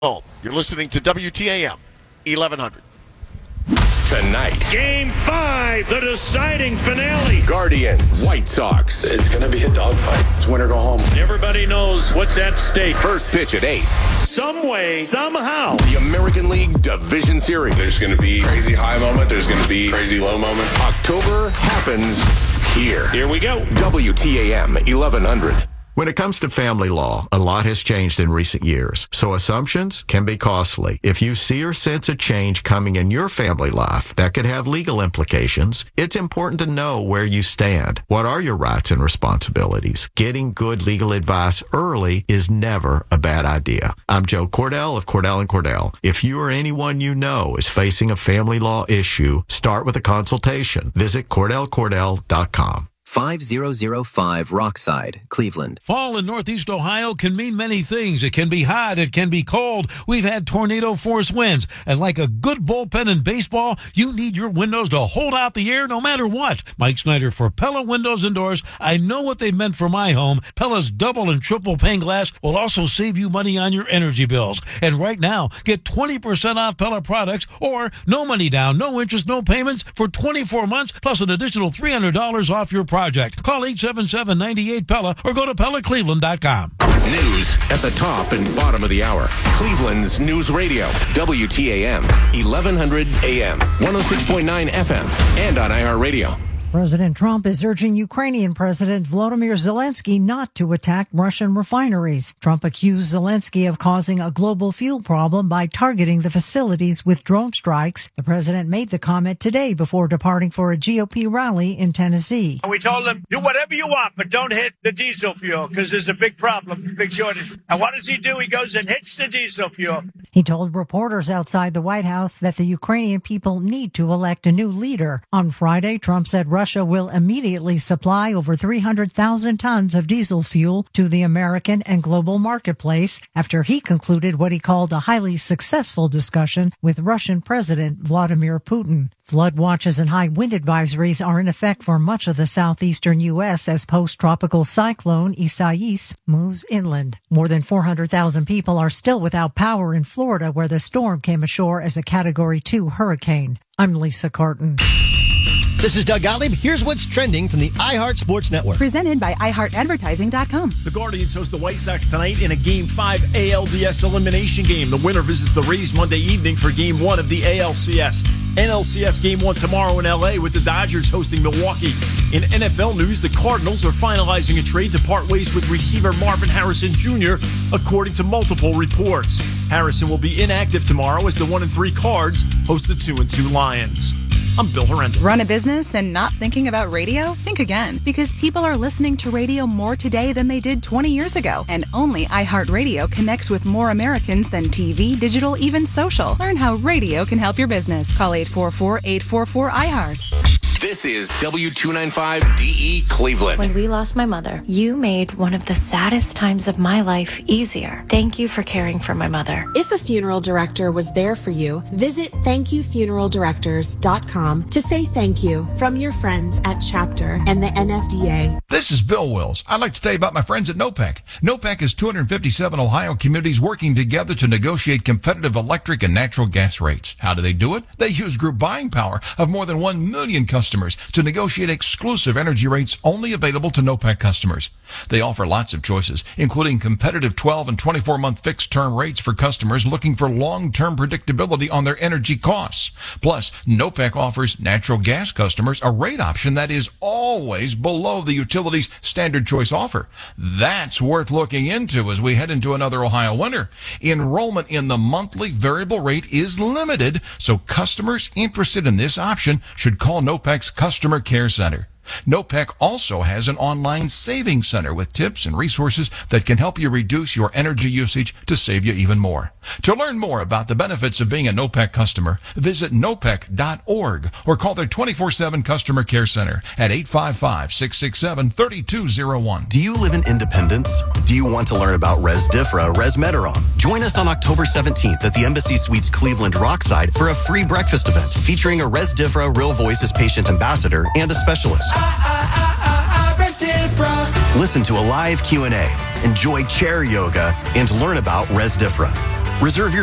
You're listening to WTAM 1100. Tonight, Game 5, the deciding finale. Guardians, White Sox. It's going to be a dogfight. It's win or go home. Everybody knows what's at stake. First pitch at 8. Some way, somehow. The American League Division Series. There's going to be crazy high moment. There's going to be crazy low moment. October happens here. Here we go. WTAM 1100. When it comes to family law, a lot has changed in recent years, so assumptions can be costly. If you see or sense a change coming in your family life that could have legal implications, it's important to know where you stand. What are your rights and responsibilities? Getting good legal advice early is never a bad idea. I'm Joe Cordell of Cordell & Cordell. If you or anyone you know is facing a family law issue, start with a consultation. Visit CordellCordell.com. 5005 Rockside, Cleveland. Fall in Northeast Ohio can mean many things. It can be hot. It can be cold. We've had tornado force winds. And like a good bullpen in baseball, you need your windows to hold out the air no matter what. Mike Snyder for Pella Windows and Doors. I know what they've meant for my home. Pella's double and triple pane glass will also save you money on your energy bills. And right now, get 20% off Pella products or no money down, no interest, no payments for 24 months plus an additional $300 off your project. Call 877-98-PELLA or go to PellaCleveland.com. News at the top and bottom of the hour. Cleveland's News Radio, WTAM, 1100 AM, 106.9 FM, and on iHeartRadio. President Trump is urging Ukrainian President Volodymyr Zelensky not to attack Russian refineries. Trump accused Zelensky of causing a global fuel problem by targeting the facilities with drone strikes. The president made the comment today before departing for a GOP rally in Tennessee. We told him, do whatever you want, but don't hit the diesel fuel because there's a big problem, big shortage. And what does he do? He goes and hits the diesel fuel. He told reporters outside the White House that the Ukrainian people need to elect a new leader. On Friday, Trump said Russia will immediately supply over 300,000 tons of diesel fuel to the American and global marketplace after he concluded what he called a highly successful discussion with Russian President Vladimir Putin. Flood watches and high wind advisories are in effect for much of the southeastern U.S. as post-tropical cyclone Isaias moves inland. More than 400,000 people are still without power in Florida, where the storm came ashore as a Category 2 hurricane. I'm Lisa Carton. This is Doug Gottlieb. Here's what's trending from the iHeart Sports Network. Presented by iHeartAdvertising.com. The Guardians host the White Sox tonight in a Game 5 ALDS elimination game. The winner visits the Rays Monday evening for Game 1 of the ALCS. NLCS Game 1 tomorrow in L.A. with the Dodgers hosting Milwaukee. In NFL news, the Cardinals are finalizing a trade to part ways with receiver Marvin Harrison Jr., according to multiple reports. Harrison will be inactive tomorrow as the 1-3 Cards host the 2-2 Lions. I'm Bill Herenda. Run a business and not thinking about radio? Think again, because people are listening to radio more today than they did 20 years ago. And only iHeartRadio connects with more Americans than TV, digital, even social. Learn how radio can help your business. Call 844-844-iHeart. This is W295DE Cleveland. When we lost my mother, you made one of the saddest times of my life easier. Thank you for caring for my mother. If a funeral director was there for you, visit thankyoufuneraldirectors.com to say thank you from your friends at Chapter and the NFDA. This is Bill Wills. I'd like to tell you about my friends at NOPEC. NOPEC is 257 Ohio communities working together to negotiate competitive electric and natural gas rates. How do they do it? They use group buying power of more than 1 million customers to negotiate exclusive energy rates only available to NOPEC customers. They offer lots of choices, including competitive 12 and 24-month fixed-term rates for customers looking for long-term predictability on their energy costs. Plus, NOPEC offers natural gas customers a rate option that is always below the utility's standard choice offer. That's worth looking into as we head into another Ohio winter. Enrollment in the monthly variable rate is limited, so customers interested in this option should call NOPEC's Customer Care Center. NOPEC also has an online savings center with tips and resources that can help you reduce your energy usage to save you even more. To learn more about the benefits of being a NOPEC customer, visit nopec.org or call their 24/7 customer care center at 855-667-3201. Do you live in Independence? Do you want to learn about Resdifra Resmetirom? Join us on October 17th at the Embassy Suites Cleveland Rockside for a free breakfast event featuring a Resdifra Real Voices patient ambassador and a specialist. Listen to a live Q&A, enjoy chair yoga, and learn about Resdifra. Reserve your